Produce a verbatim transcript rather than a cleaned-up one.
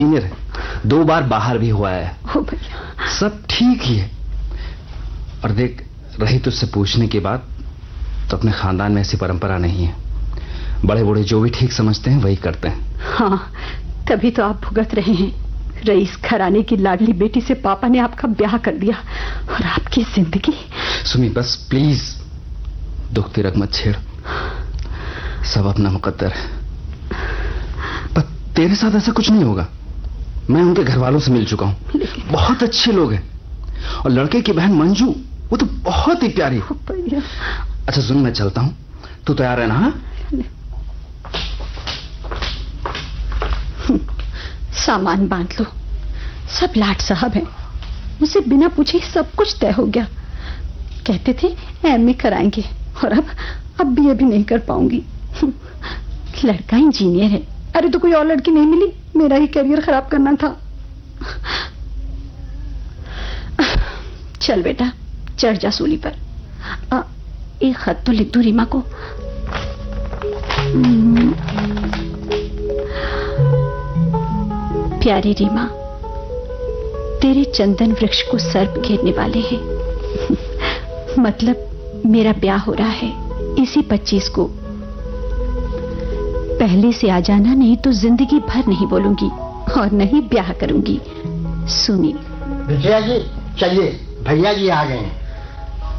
Engineer है, दो बार बाहर भी हुआ है। ओ भैया, सब ठीक ही है। और देख, रही तुझसे पूछने की बात, तो अपने खानदान में ऐसी परंपरा नहीं है। बड़े बूढ़े जो भी ठीक समझते हैं वही करते हैं। हाँ, तभी तो आप भुगत रहे हैं। रईस घराने की लाडली बेटी से पापा ने आपका ब्याह कर दिया और आपकी जिंदगी। सुमी बस प्लीज, दुख की रग मत छेड़। सब अपना मुकद्दर है। पर तेरे साथ ऐसा कुछ नहीं होगा। मैं उनके घर वालों से मिल चुका हूँ, बहुत अच्छे लोग हैं। और लड़के की बहन मंजू, वो तो बहुत ही प्यारी। अच्छा सुन, मैं चलता हूँ, तू तैयार है ना? हाँ, सामान बांध लो। सब लाट साहब हैं, मुझसे बिना पूछे सब कुछ तय हो गया। कहते थे एमए कराएंगे, और अब अब भी ये भी नहीं कर पाऊंगी। लड़का इंजीनियर है। अरे तो कोई और लड़की नहीं मिली, मेरा ही करियर खराब करना था। चल बेटा, चढ़ जा सूली पर। आ, एक खत तो लिख दो रीमा को। प्यारी रीमा, तेरे चंदन वृक्ष को सर्प घेरने वाले हैं। मतलब मेरा ब्याह हो रहा है इसी पच्चीस को। पहले से आ जाना, नहीं तो जिंदगी भर नहीं बोलूंगी और नहीं ब्याह करूंगी। सुनी। विजया जी चलिए, भैया जी आ गए हैं।